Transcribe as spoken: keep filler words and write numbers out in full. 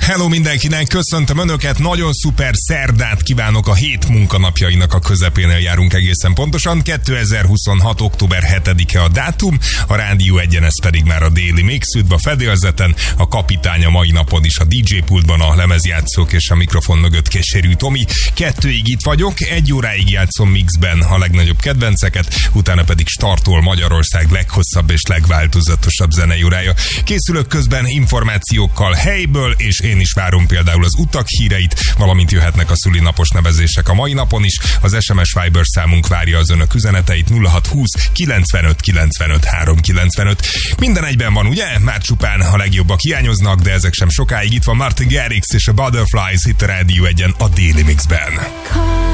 Hello mindenkinek, köszöntöm Önöket, nagyon szuper szerdát kívánok, a hét munkanapjainak a közepénél járunk egészen pontosan, kétezer-huszonhat. október hetedike a dátum, a Rádió Egyen, ez pedig már a Daily Mix, üdv a fedélzeten, a kapitány a mai napon is a dé dzsé pultban, a lemezjátszók és a mikrofon mögött Keserű Tomi. Kettőig itt vagyok, egy óráig játszom mixben a legnagyobb kedvenceket, utána pedig startol Magyarország leghosszabb és legváltozatosabb zenei órája. Készülök közben információkkal helyből, és én is várom például az utak híreit, valamint jöhetnek a szülinapos nevezések a mai napon is. Az es em es Viber számunk várja az Önök üzeneteit nulla hat húsz kilencvenöt kilencvenöt háromszázkilencvenöt. Minden egyben van, ugye? Már csupán a legjobbak hiányoznak, de ezek sem sokáig. Itt van Martin Garrix és a Butterflies itt a Rádió Egyen a Daily Mixben.